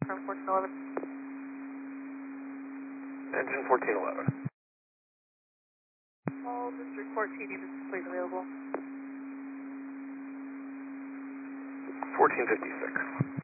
from 1411. Engine 1411. All District 14 units complete available. 1456.